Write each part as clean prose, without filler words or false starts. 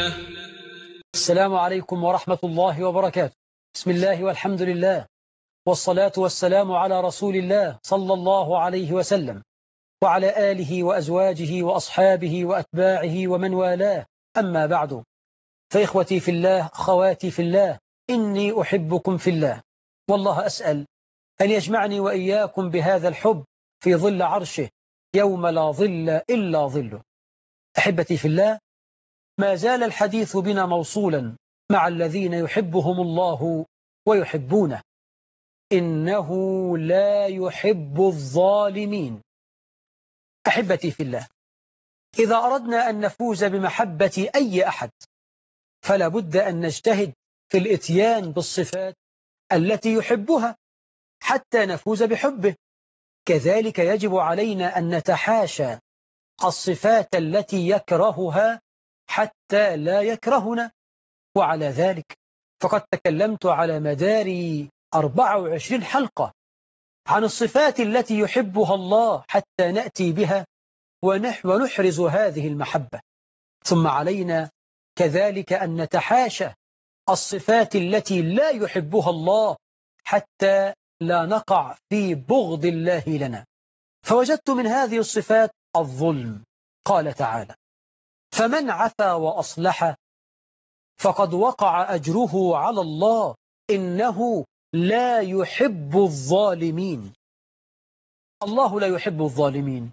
السلام عليكم ورحمة الله وبركاته. بسم الله والحمد لله، والصلاة والسلام على رسول الله صلى الله عليه وسلم، وعلى آله وأزواجه وأصحابه وأتباعه ومن والاه. أما بعد، فإخوتي في الله، أخواتي في الله، إني أحبكم في الله، والله أسأل أن يجمعني وإياكم بهذا الحب في ظل عرشه يوم لا ظل إلا ظله. أحبتي في الله، ما زال الحديث بنا موصولا مع الذين يحبهم الله ويحبونه. إنه لا يحب الظالمين. أحبتي في الله، إذا أردنا أن نفوز بمحبة أي أحد فلا بد أن نجتهد في الإتيان بالصفات التي يحبها حتى نفوز بحبه. كذلك يجب علينا أن نتحاشى الصفات التي يكرهها حتى لا يكرهنا. وعلى ذلك فقد تكلمت على مدار 24 حلقة عن الصفات التي يحبها الله حتى نأتي بها ونحرز هذه المحبة. ثم علينا كذلك أن نتحاشى الصفات التي لا يحبها الله حتى لا نقع في بغض الله لنا. فوجدت من هذه الصفات الظلم. قال تعالى: فمن عفا وأصلح فقد وقع أجره على الله إنه لا يحب الظالمين. الله لا يحب الظالمين.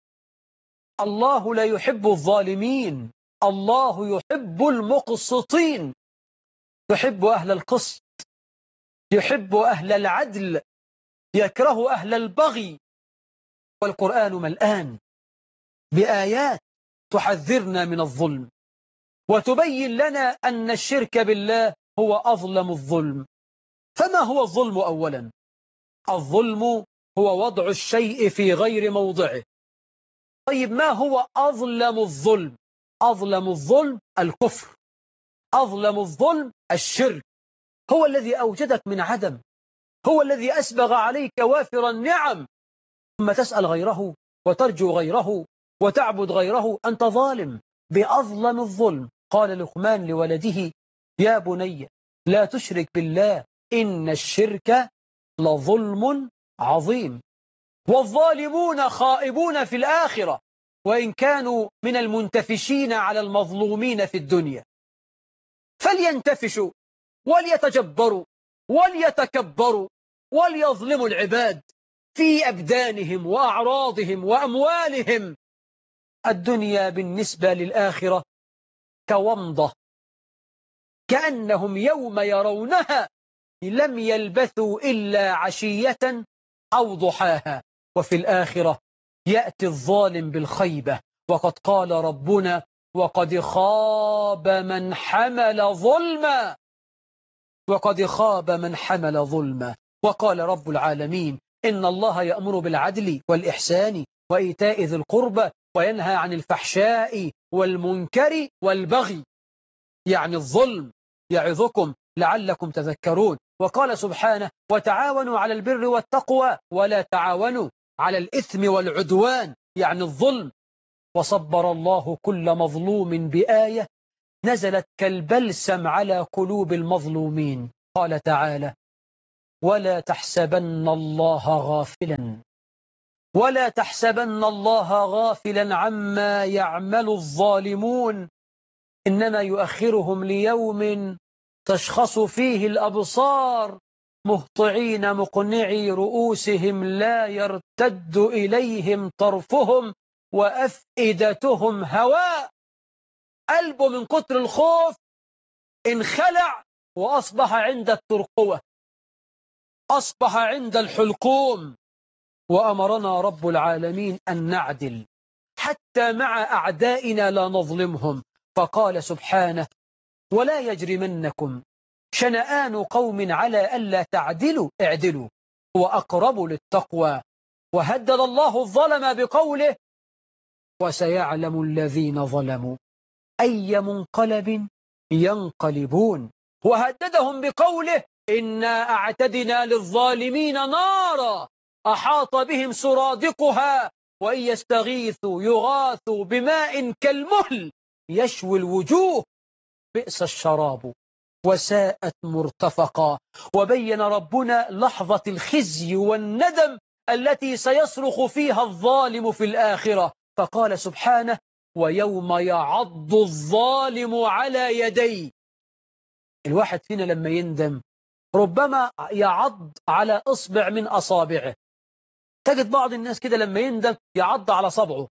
الله لا يحب الظالمين. الله يحب المقسطين، يحب أهل القسط، يحب أهل العدل، يكره أهل البغي. والقرآن ملآن بآيات تحذرنا من الظلم وتبين لنا أن الشرك بالله هو أظلم الظلم. فما هو الظلم أولا؟ الظلم هو وضع الشيء في غير موضعه. طيب ما هو أظلم الظلم؟ أظلم الظلم الكفر، أظلم الظلم الشرك. هو الذي أوجدك من عدم، هو الذي أسبغ عليك وافر النعم، ثم تسأل غيره وترجو غيره وتعبد غيره. أنت ظالم بأظلم الظلم. قال لقمان لولده: يا بني لا تشرك بالله إن الشرك لظلم عظيم. والظالمون خائبون في الآخرة وإن كانوا من المنتفشين على المظلومين في الدنيا. فلينتفشوا وليتجبروا وليتكبروا وليظلموا العباد في أبدانهم وأعراضهم وأموالهم. الدنيا بالنسبة للآخرة كومضة، كأنهم يوم يرونها لم يلبثوا إلا عشية أو ضحاها. وفي الآخرة يأتي الظالم بالخيبة. وقد قال ربنا: وقد خاب من حمل ظلما، وقد خاب من حمل ظلما. وقال رب العالمين: إن الله يأمر بالعدل والإحسان وإيتاء ذي القربى وينهى عن الفحشاء والمنكر والبغي، يعني الظلم. يعظكم لعلكم تذكرون. وقال سبحانه: وتعاونوا على البر والتقوى ولا تعاونوا على الإثم والعدوان، يعني الظلم. وصبر الله كل مظلوم بآية نزلت كالبلسم على قلوب المظلومين. قال تعالى: ولا تحسبن الله غافلا عما يعمل الظالمون، إنما يؤخرهم ليوم تشخص فيه الأبصار مهطعين مقنعي رؤوسهم لا يرتد إليهم طرفهم وأفئدتهم هواء. قلبه من كتر الخوف انخلع وأصبح عند الترقوة، أصبح عند الحلقوم. وأمرنا رب العالمين أن نعدل حتى مع أعدائنا لا نظلمهم. فقال سبحانه: ولا يجرمنكم شنآن قوم على ألا تعدلوا اعدلوا هو أقرب للتقوى. وهدد الله الظلم بقوله: وسيعلم الذين ظلموا أي منقلب ينقلبون. وهددهم بقوله: إنا أعتدنا للظالمين نارا أحاط بهم سرادقها وإن يستغيثوا يغاثوا بماء كالمهل يشوي الوجوه بئس الشراب وساءت مرتفقا. وبين ربنا لحظة الخزي والندم التي سيصرخ فيها الظالم في الآخرة، فقال سبحانه: ويوم يعض الظالم على يديه. الواحد فينا لما يندم ربما يعض على إصبع من أصابعه. تجد بعض الناس كده لما يندم يعض على صبعه،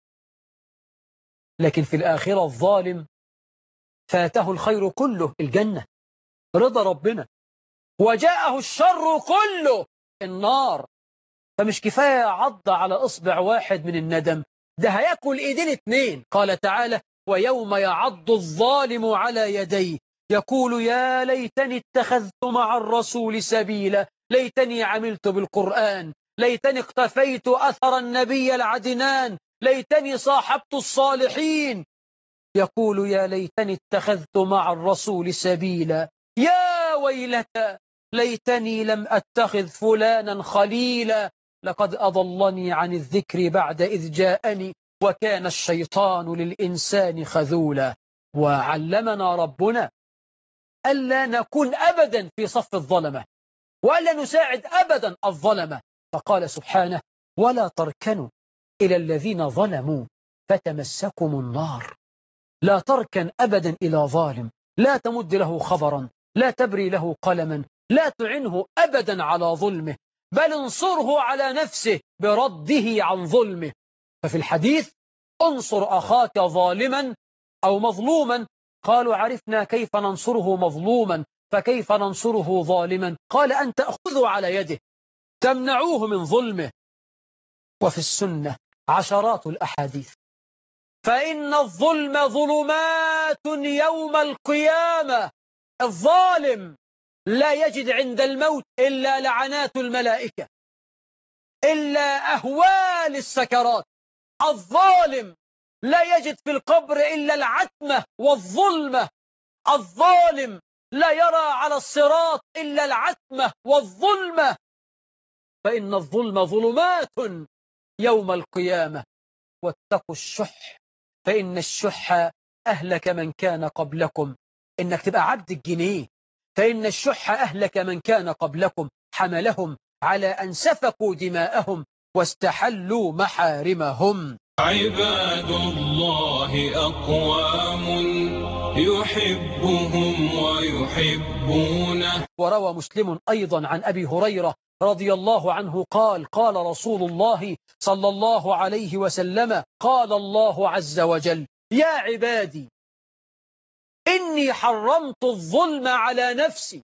لكن في الآخرة الظالم فاته الخير كله، الجنة، رضا ربنا، وجاءه الشر كله، النار. فمش كفاية عض على إصبع واحد من الندم، ده هياكل إيدين اتنين. قال تعالى: ويوم يعض الظالم على يديه يقول يا ليتني اتخذت مع الرسول سبيلا، ليتني عملت بالقرآن، ليتني اقتفيت أثر النبي العدنان، ليتني صاحبت الصالحين. يقول يا ليتني اتخذت مع الرسول سبيلا، يا ويلتى ليتني لم أتخذ فلانا خليلا، لقد أضلني عن الذكر بعد إذ جاءني وكان الشيطان للإنسان خذولا. وعلمنا ربنا ألا نكون أبدا في صف الظلمة، وألا نساعد أبدا الظلمة، فقال سبحانه: ولا تركنوا إلى الذين ظلموا فتمسكم النار. لا تركن أبدا إلى ظالم، لا تمد له خبرا، لا تبري له قلما، لا تعنه أبدا على ظلمه، بل انصره على نفسه برده عن ظلمه. ففي الحديث: انصر أخاك ظالما أو مظلوما. قالوا: عرفنا كيف ننصره مظلوما، فكيف ننصره ظالما؟ قال: أن تأخذوا على يده تمنعوه من ظلمه. وفي السنة عشرات الأحاديث: فإن الظلم ظلمات يوم القيامة. الظالم لا يجد عند الموت إلا لعنات الملائكة، إلا أهوال السكرات. الظالم لا يجد في القبر إلا العتمة والظلمة. الظالم لا يرى على الصراط إلا العتمة والظلمة. فإن الظلم ظلمات يوم القيامة. واتقوا الشح فإن الشح أهلك من كان قبلكم. إنك تبقى عبد الجنيه، فإن الشح أهلك من كان قبلكم، حملهم على أن سفكوا دماءهم واستحلوا محارمهم. عباد الله أقوام يحبهم ويحبونه. وروى مسلم أيضا عن أبي هريرة رضي الله عنه قال: قال رسول الله صلى الله عليه وسلم: قال الله عز وجل: يا عبادي إني حرمت الظلم على نفسي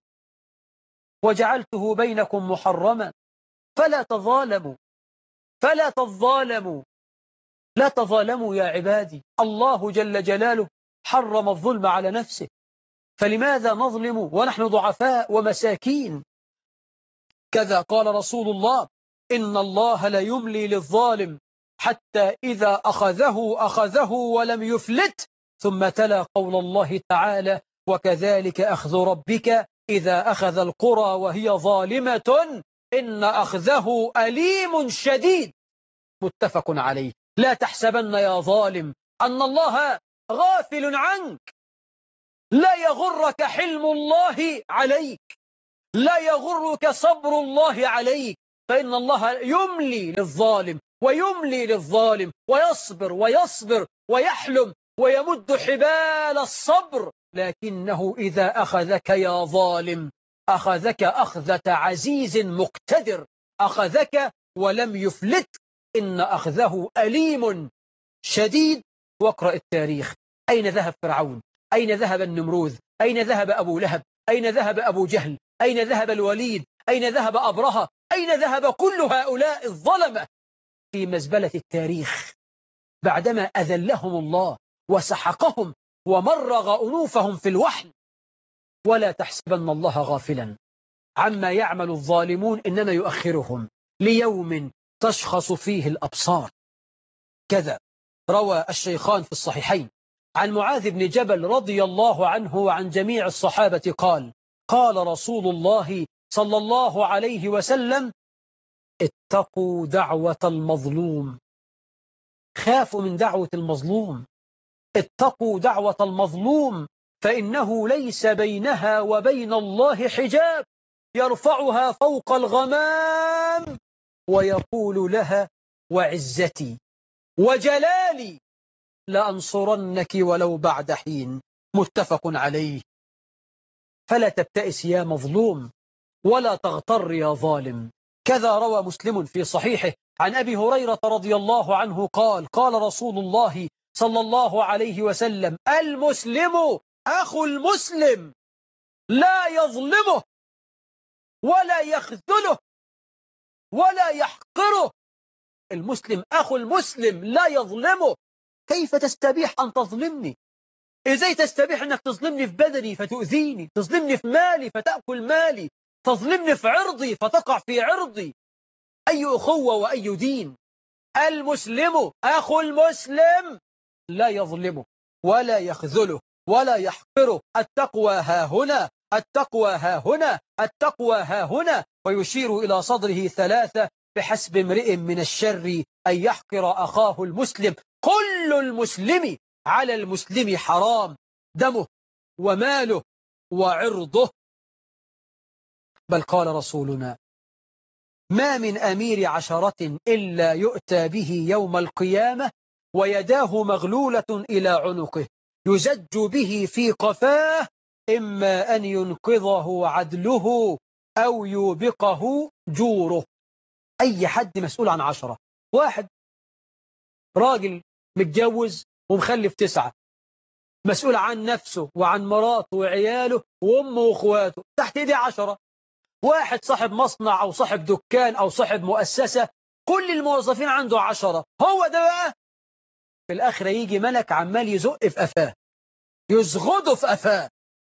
وجعلته بينكم محرما فلا تظالموا فلا تظالموا. لا تظالموا يا عبادي. الله جل جلاله حرم الظلم على نفسه، فلماذا نظلم ونحن ضعفاء ومساكين؟ كذا قال رسول الله: إن الله لا يملي للظالم حتى إذا أخذه ولم يفلت. ثم تلا قول الله تعالى: وكذلك أخذ ربك إذا أخذ القرى وهي ظالمة إن أخذه أليم شديد. متفق عليه. لا تحسبن يا ظالم أن الله غافل عنك. لا يغرك حلم الله عليك، لا يغرك صبر الله عليك، فإن الله يملي للظالم ويملي للظالم ويصبر ويصبر ويحلم ويمد حبال الصبر، لكنه إذا أخذك يا ظالم أخذك أخذة عزيز مقتدر، أخذك ولم يفلت. إن أخذه أليم شديد. واقرأ التاريخ: أين ذهب فرعون؟ أين ذهب النمروذ؟ أين ذهب أبو لهب؟ أين ذهب أبو جهل؟ أين ذهب الوليد؟ أين ذهب أبرهة؟ أين ذهب كل هؤلاء الظلمة في مزبلة التاريخ بعدما أذلهم الله وسحقهم ومرغ أنوفهم في الوحل؟ ولا تحسبن الله غافلا عما يعمل الظالمون، إنما يؤخرهم ليوم تشخص فيه الأبصار. كذا روى الشيخان في الصحيحين عن معاذ بن جبل رضي الله عنه وعن جميع الصحابة قال: قال رسول الله صلى الله عليه وسلم: اتقوا دعوة المظلوم. خافوا من دعوة المظلوم. اتقوا دعوة المظلوم فإنه ليس بينها وبين الله حجاب يرفعها فوق الغمام ويقول لها: وعزتي وجلالي لأنصرنك ولو بعد حين. متفق عليه. فلا تبتئس يا مظلوم ولا تغتر يا ظالم. كذا روى مسلم في صحيحه عن أبي هريرة رضي الله عنه قال: قال رسول الله صلى الله عليه وسلم: المسلم أخو المسلم لا يظلمه ولا يخذله ولا يحقره. المسلم أخو المسلم لا يظلمه. كيف تستبيح أن تظلمني؟ إزاي تستبيح أنك تظلمني في بدني فتؤذيني، تظلمني في مالي فتأكل مالي، تظلمني في عرضي فتقع في عرضي؟ أي أخوة وأي دين؟ المسلم أخو المسلم لا يظلمه ولا يخذله ولا يحقره. التقوى ها هنا، التقوى ها هنا، التقوى ها هنا. ويشير إلى صدره ثلاثة: بحسب امرئ من الشر أن يحقر أخاه المسلم. كل المسلم على المسلم حرام، دمه وماله وعرضه. بل قال رسولنا: ما من أمير عشرة إلا يؤتى به يوم القيامة ويداه مغلولة إلى عنقه يزج به في قفاه، إما أن ينقذه عدله أو يوبقه جوره. أي حد مسؤول عن 10. واحد راجل متجوز ومخلف 9، مسؤول عن نفسه وعن مراته وعياله وأمه وأخواته، تحت إيديه 10. واحد صاحب مصنع أو صاحب دكان أو صاحب مؤسسة، كل الموظفين عنده 10. هو ده بقى في الآخرة يجي ملك عمال يزق في أفاه، يزغده في أفاه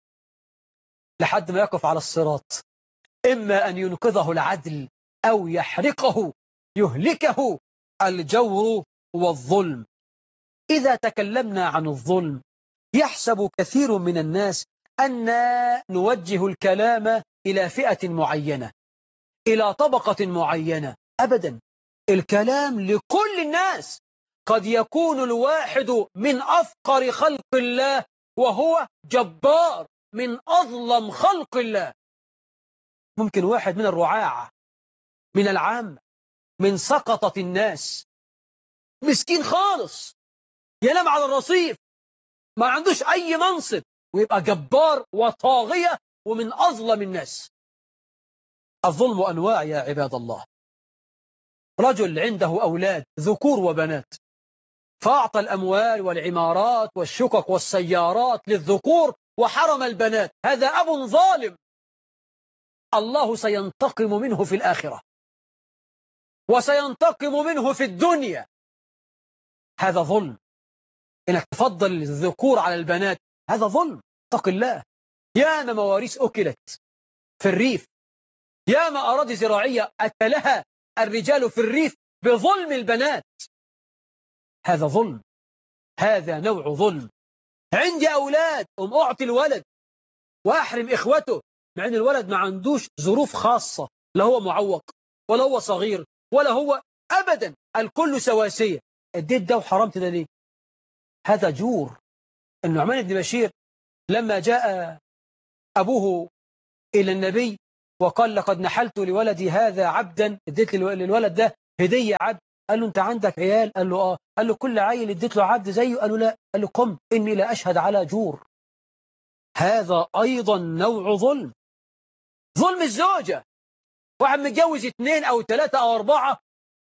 لحد ما يقف على الصراط. إما أن ينقذه العدل أو يحرقه يهلكه الجور والظلم. إذا تكلمنا عن الظلم يحسب كثير من الناس أن نوجه الكلام إلى فئة معينة، إلى طبقة معينة. أبدا، الكلام لكل الناس. قد يكون الواحد من أفقر خلق الله وهو جبار، من أظلم خلق الله. ممكن واحد من الرعاع، من العام، من سقطة الناس، مسكين خالص، ينام على الرصيف، ما عندوش أي منصب، ويبقى جبار وطاغية ومن أظلم الناس. الظلم أنواع يا عباد الله. رجل عنده أولاد ذكور وبنات، فأعطى الأموال والعمارات والشقق والسيارات للذكور وحرم البنات. هذا أب ظالم، الله سينتقم منه في الآخرة وسينتقم منه في الدنيا. هذا ظلم. إنك تفضل الذكور على البنات هذا ظلم. اتق الله. ياما مواريث أكلت في الريف، ياما أراضي زراعية أكلها الرجال في الريف بظلم البنات. هذا ظلم، هذا نوع ظلم. عندي أولاد أعطي الولد وأحرم إخوته، مع أن الولد ما عندوش ظروف خاصة، لا هو معوق ولا هو صغير ولا هو أبدا، الكل سواسية. اديت ده وحرمت ده ليه؟ هذا جور. النعمان بن بشير لما جاء أبوه إلى النبي وقال: لقد نحلت لولدي هذا عبدا، اديت للولد ده هدية عبد. قال له: أنت عندك عيال؟ قال له: آه. قال له: كل عيل اديت له عبد زيه؟ قال له: لا. قال له: قم إني لا أشهد على جور. هذا أيضا نوع ظلم. ظلم الزوجة، واحد متجوز 2 أو 3 أو 4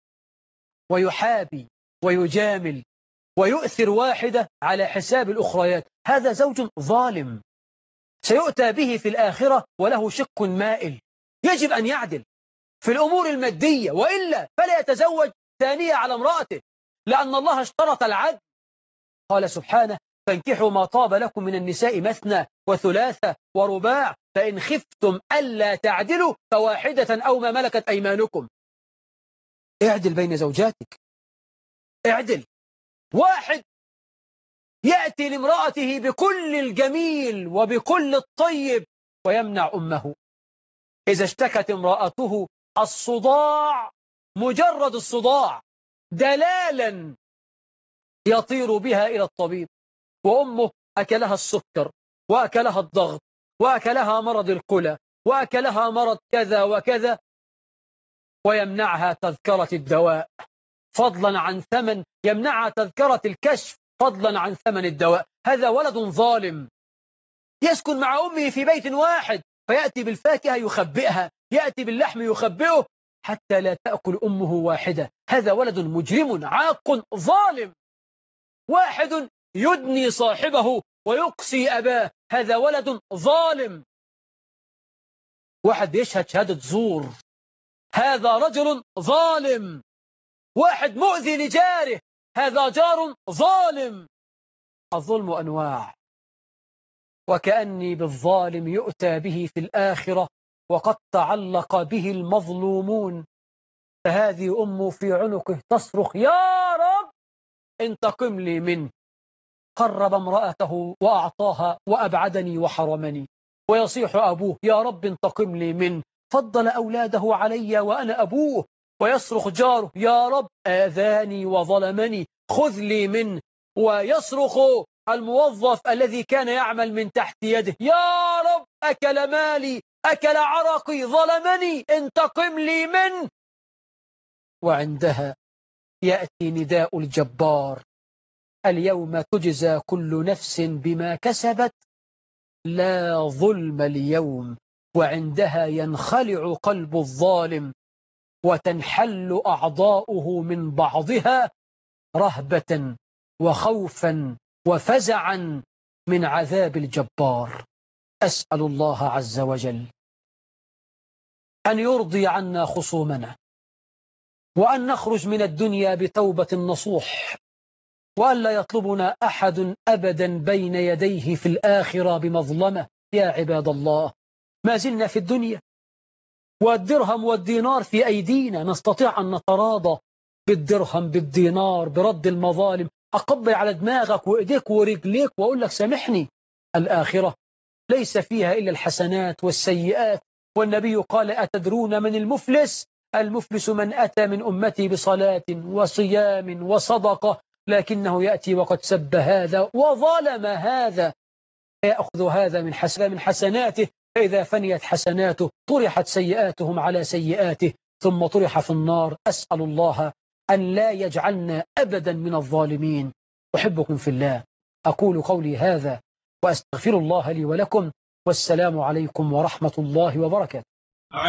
ويحابي ويجامل ويؤثر واحدة على حساب الأخريات، هذا زوج ظالم سيؤتى به في الآخرة وله شق مائل. يجب أن يعدل في الأمور المادية، وإلا فلا يتزوج ثانية على امرأته، لأن الله اشترط العدل. قال سبحانه: فانكحوا ما طاب لكم من النساء مثنى وثلاثة ورباع فإن خفتم ألا تعدلوا فواحدة أو ما ملكت أيمانكم. اعدل بين زوجاتك، اعدل. واحد يأتي لامرأته بكل الجميل وبكل الطيب ويمنع أمه. إذا اشتكت امرأته الصداع، مجرد الصداع دلالا يطير بها إلى الطبيب، وأمه أكلها السكر وأكلها الضغط، وأكلها مرض القلى، وأكلها مرض كذا وكذا، ويمنعها تذكرة الدواء فضلا عن ثمن، يمنعها تذكرة الكشف فضلا عن ثمن الدواء. هذا ولد ظالم يسكن مع أمه في بيت واحد، فيأتي بالفاكهة يخبئها، يأتي باللحم يخبئه حتى لا تأكل أمه واحدة. هذا ولد مجرم عاق ظالم. واحد يدني صاحبه ويقصي أباه، هذا ولد ظالم. واحد يشهد شهادة زور، هذا رجل ظالم. واحد مؤذي لجاره، هذا جار ظالم. الظلم أنواع، وكأني بالظالم يؤتى به في الآخرة وقد تعلق به المظلومون، فهذه أمه في عنقه تصرخ يا رب انتقم لي منه. قرب امرأته وأعطاها وأبعدني وحرمني، ويصيح أبوه يا رب انتقم لي منه، فضل أولاده علي وأنا أبوه. ويصرخ جاره يا رب آذاني وظلمني خذ لي منه. ويصرخ الموظف الذي كان يعمل من تحت يده يا رب أكل مالي، أكل عرقي، ظلمني انتقم لي منه. وعندها يأتي نداء الجبار اليوم تجزى كل نفس بما كسبت لا ظلم اليوم. وعندها ينخلع قلب الظالم وتنحل أعضاؤه من بعضها رهبة وخوفا وفزعا من عذاب الجبار. أسأل الله عز وجل أن يرضي عنا خصومنا، وأن نخرج من الدنيا بتوبة نصوح، وأن لا يطلبنا أحد أبدا بين يديه في الآخرة بمظلمة. يا عباد الله، ما زلنا في الدنيا والدرهم والدينار في أيدينا، نستطيع أن نتراضى بالدرهم بالدينار برد المظالم. أقبل على دماغك وإيديك ورجليك وأقول لك سامحني. الآخرة ليس فيها إلا الحسنات والسيئات، والنبي قال أتدرون من المفلس؟ المفلس من أتى من أمتي بصلاة وصيام وصدقة لكنه يأتي وقد سب هذا وظلم هذا، يأخذ هذا من حسناته، فإذا فنيت حسناته طرحت سيئاتهم على سيئاته ثم طرح في النار. أسأل الله أن لا يجعلنا أبدا من الظالمين. أحبكم في الله، أقول قولي هذا وأستغفر الله لي ولكم، والسلام عليكم ورحمة الله وبركاته.